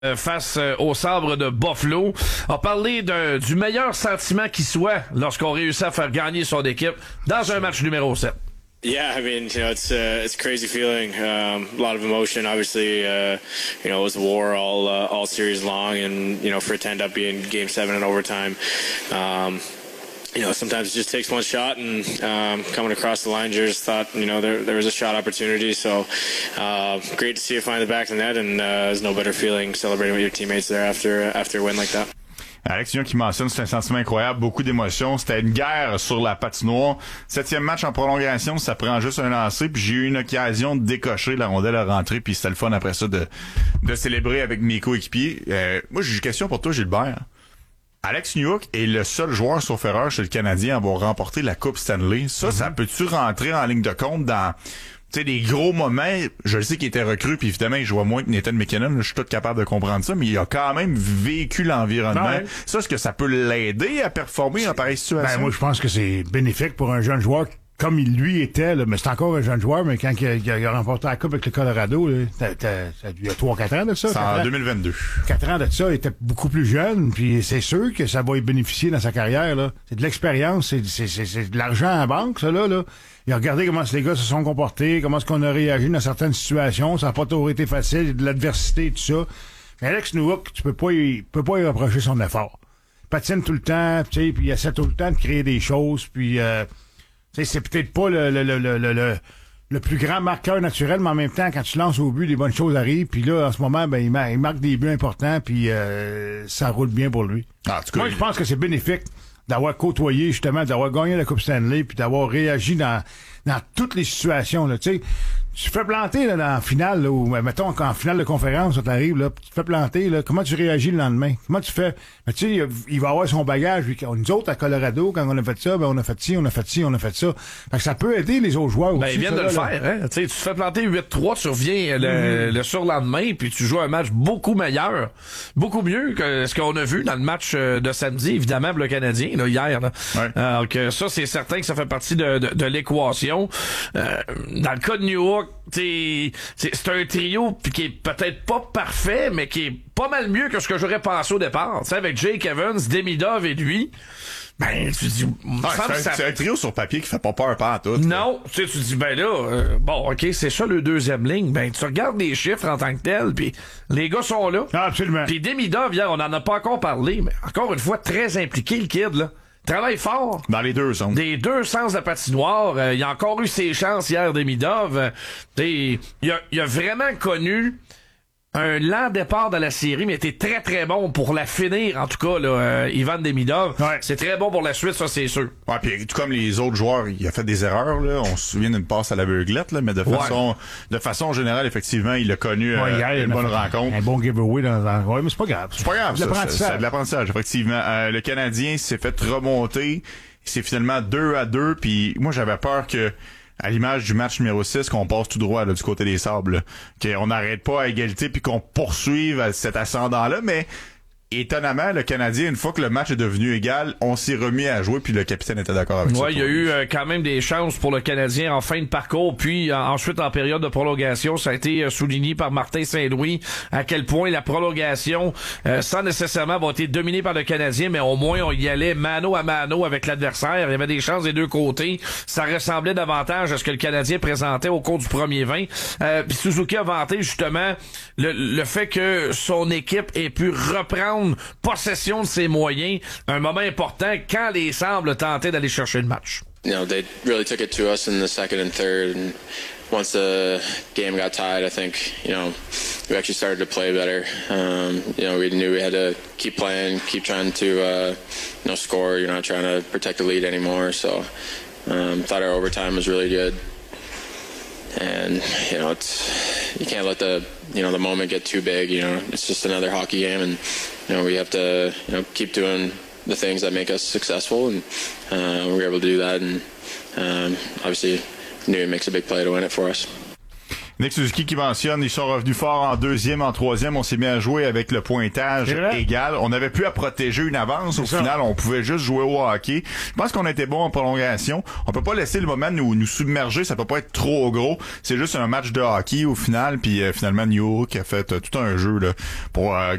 Face au sabre de Buffalo, a parlé du meilleur sentiment qui soit lorsqu'on réussit à faire gagner son équipe dans un match numéro 7. Yeah, I mean, it's a crazy feeling. A lot of emotion. Obviously, it was war all series long, and for it to end up being Game 7 in overtime. Sometimes it just takes one shot, and coming across the line, just thought, there was a shot opportunity. So great to see it find the back of the net, and there's no better feeling celebrating with your teammates there after a win like that. Alex Nyok qui mentionne, c'est un sentiment incroyable, beaucoup d'émotions. C'était une guerre sur la patinoire. 7e match en prolongation, ça prend juste un lancer, puis j'ai eu une occasion de décocher la rondelle à rentrer, puis c'était le fun après ça de célébrer avec mes coéquipiers. Moi, j'ai une question pour toi, Gilbert. Alex Newhook est le seul joueur sauf erreur chez le Canadien à avoir remporté la Coupe Stanley. Ça peut-tu rentrer en ligne de compte dans des gros moments? Je le sais qu'il était recru, puis évidemment, il jouait moins que Nathan McKinnon. Je suis tout capable de comprendre ça, mais il a quand même vécu l'environnement. Ouais. Ça, est-ce que ça peut l'aider à performer en pareille situation? Moi, je pense que c'est bénéfique pour un jeune joueur comme il lui était, là, mais c'est encore un jeune joueur, mais quand il a remporté la Coupe avec le Colorado, là, il y a 3-4 ans de ça. C'est en 2022. 4 ans de ça, il était beaucoup plus jeune, puis c'est sûr que ça va y bénéficier dans sa carrière, là. C'est de l'expérience, c'est de l'argent en banque, ça, là. Il a regardé comment les gars se sont comportés, comment est-ce qu'on a réagi dans certaines situations, ça n'a pas toujours été facile, il y a de l'adversité et tout ça. Mais Alex Newhook, tu peux pas y reprocher son effort. Il patine tout le temps, tu sais, puis il essaie tout le temps de créer des choses, puis c'est peut-être pas le plus grand marqueur naturel, mais en même temps, quand tu lances au but, des bonnes choses arrivent. Puis là, en ce moment, il marque des buts importants, puis ça roule bien pour lui. Moi, je pense que c'est bénéfique d'avoir côtoyé, justement, d'avoir gagné la Coupe Stanley, puis d'avoir réagi dans toutes les situations. Là, tu sais, tu fais planter là, dans la finale, là, ou mettons qu'en finale de conférence, ça t'arrive, là, tu te fais planter, là, comment tu réagis le lendemain? Comment tu fais? Tu sais, il va avoir son bagage. Nous autres, à Colorado, quand on a fait ça, on a fait ci, on a fait ci, on a fait ça. Fait que ça peut aider les autres joueurs aussi. Il vient de le faire, hein. Tu sais, tu te fais planter 8-3, tu reviens le surlendemain, puis tu joues un match beaucoup meilleur, beaucoup mieux que ce qu'on a vu dans le match de samedi, évidemment, pour le Canadien, là, hier. Là. Ouais. Donc ça, c'est certain que ça fait partie de l'équation. Dans le cas de Newhook, c'est un trio qui est peut-être pas parfait, mais qui est pas mal mieux que ce que j'aurais pensé au départ. T'sais, avec Jake Evans, Demidov et lui, tu dis... c'est un trio sur papier qui fait pas peur pas à tout. Non, tu dis, OK, c'est ça le deuxième ligne. Tu regardes les chiffres en tant que tel, puis les gars sont là. Absolument. Puis Demidov, hier, on en a pas encore parlé, mais encore une fois, très impliqué, le kid, là. Travaille fort. Dans les deux sens. Des deux sens de patinoire. Il a encore eu ses chances hier, Demidov. Il a vraiment connu un lent départ de la série, mais était très très bon pour la finir, en tout cas, là, Ivan Demidov. Ouais. C'est très bon pour la suite, ça c'est sûr. Ouais, puis tout comme les autres joueurs, il a fait des erreurs, là. On se souvient d'une passe à l'aveuglette, là, mais de façon générale, effectivement, il a connu une bonne rencontre. Un bon giveaway ouais, mais c'est pas grave. C'est pas grave, c'est de l'apprentissage, effectivement. Le Canadien s'est fait remonter. C'est finalement 2-2, puis moi j'avais peur que à l'image du match numéro 6, qu'on passe tout droit là, du côté des Sables, qu'on n'arrête pas à égalité puis qu'on poursuive cet ascendant-là, mais étonnamment, le Canadien, une fois que le match est devenu égal, on s'est remis à jouer, puis le capitaine était d'accord avec ça. Ouais, il y a eu quand même des chances pour le Canadien en fin de parcours, puis ensuite en période de prolongation, ça a été souligné par Martin Saint-Louis, à quel point la prolongation, sans nécessairement avoir été dominée par le Canadien, mais au moins on y allait mano à mano avec l'adversaire. Il y avait des chances des deux côtés. Ça ressemblait davantage à ce que le Canadien présentait au cours du premier 20. Puis Suzuki a vanté justement le fait que son équipe ait pu reprendre possession de ses moyens, un moment important quand les Sables tentaient d'aller chercher le match. They really took it to us in the second and third, and once the game got tied, I think, we actually started to play better. We knew we had to keep playing, keep trying to, score. You're not trying to protect the lead anymore, so thought our overtime was really good. And, you can't let the moment get too big, it's just another hockey game, and, we have to, keep doing the things that make us successful, and we were able to do that, and obviously Newey makes a big play to win it for us. Nick Suzuki qui mentionne, ils sont revenus fort en deuxième, en troisième. On s'est mis à jouer avec le pointage égal. On n'avait plus à protéger une avance. Au final, on pouvait juste jouer au hockey. Je pense qu'on était bon en prolongation. On peut pas laisser le moment nous submerger. Ça peut pas être trop gros. C'est juste un match de hockey au final. Puis finalement, New York a fait tout un jeu là pour